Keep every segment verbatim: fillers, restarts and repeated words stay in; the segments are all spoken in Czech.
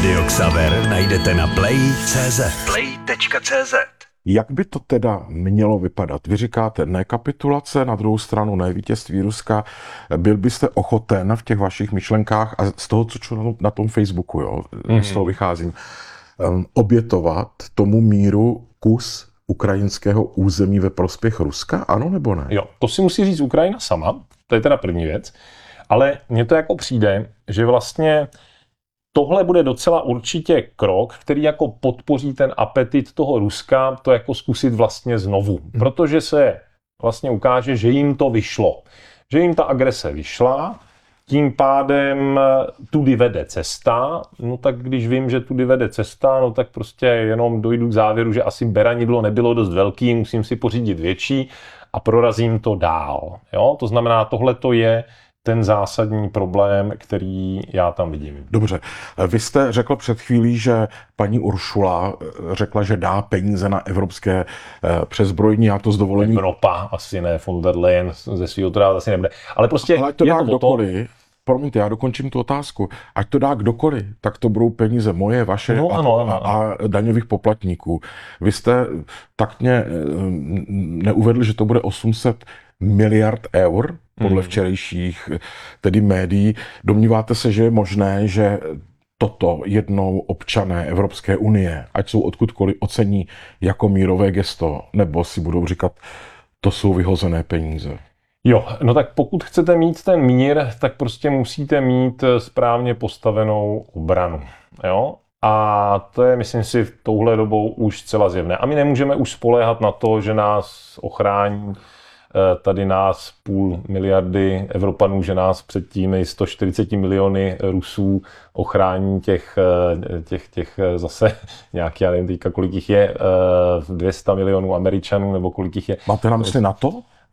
Radio Xaver najdete na play tečka cé zet. play tečka cé zet. Jak by to teda mělo vypadat? Vy říkáte ne kapitulace, na druhou stranu ne vítězství Ruska. Byl byste ochoten v těch vašich myšlenkách a z toho, co čtu na tom Facebooku, jo, mm-hmm. z toho vycházím, um, obětovat tomu míru kus ukrajinského území ve prospěch Ruska? Ano nebo ne? Jo, to si musí říct Ukrajina sama, to je teda první věc, ale mně to jako přijde, že vlastně tohle bude docela určitě krok, který jako podpoří ten apetit toho Ruska to jako zkusit vlastně znovu. Protože se vlastně ukáže, že jim to vyšlo. Že jim ta agrese vyšla, tím pádem tudy vede cesta. No tak když vím, že tudy vede cesta, no tak prostě jenom dojdu k závěru, že asi beranidlo nebylo dost velký, musím si pořídit větší a prorazím to dál. Jo? To znamená, tohle to je ten zásadní problém, který já tam vidím. Dobře. Vy jste řekl před chvílí, že paní Uršula řekla, že dá peníze na evropské přezbrojení, já to s dovolením... Evropa, asi ne, von der Leyen ze svého to dát asi nebude. Ale prostě Ale ať to je dá to kdokoliv. Promiňte, já dokončím tu otázku. Ať to dá kdokoliv, tak to budou peníze moje, vaše no, a, ano, ano. a daňových poplatníků. Vy jste taktně neuvedl, že to bude osm set miliard eur, podle včerejších tedy médií. Domníváte se, že je možné, že toto jednou občané Evropské unie, ať jsou odkudkoliv, ocení jako mírové gesto, nebo si budou říkat, to jsou vyhozené peníze? Jo, no tak pokud chcete mít ten mír, tak prostě musíte mít správně postavenou obranu. Jo? A to je, myslím si, v touhle dobou už zcela zjevné. A my nemůžeme už spoléhat na to, že nás ochrání tady nás půl miliardy Evropanů, že nás před těmi sto čtyřicet miliony Rusů ochrání těch, těch, těch zase nějaký, já nevím teďka, kolik jich je, dvě stě milionů Američanů, nebo kolik jich je. Máte na mysli NATO?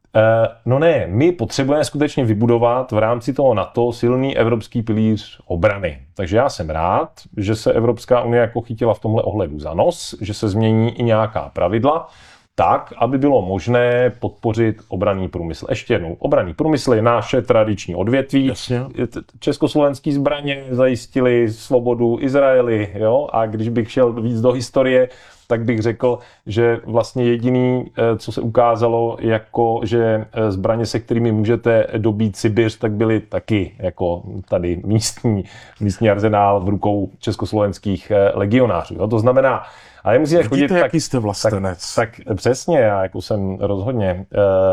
No ne, my potřebujeme skutečně vybudovat v rámci toho NATO silný evropský pilíř obrany. Takže já jsem rád, že se Evropská unie jako chytila v tomhle ohledu za nos, že se změní i nějaká pravidla, tak, aby bylo možné podpořit obranný průmysl. Ještě jednou, obranný průmysl je naše tradiční odvětví. Jasně. Československý zbraně zajistili svobodu Izraeli, jo? A když bych šel víc do historie, tak bych řekl, že vlastně jediný, co se ukázalo, jako že zbraně, se kterými můžete dobít Sibiř, tak byly taky jako tady místní, místní arzenál v rukou československých legionářů. Jo? To znamená, ale musíte chodit, Vidíte, jaký jste vlastenec. Tak, tak přesně, já jako jsem rozhodně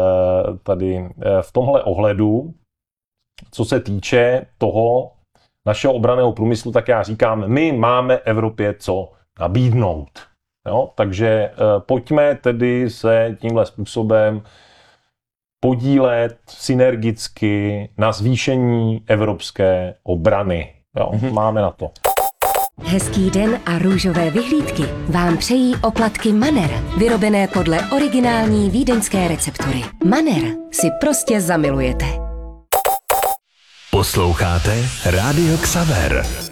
tady v tomhle ohledu, co se týče toho našeho obranného průmyslu, tak já říkám, my máme Evropě co nabídnout. Jo? Takže pojďme tedy se tímhle způsobem podílet synergicky na zvýšení evropské obrany. Jo? Mm-hmm. Máme na to. Hezký den a růžové vyhlídky vám přejí oplatky Manner, vyrobené podle originální vídeňské receptury. Manner si prostě zamilujete. Posloucháte Radio Xaver.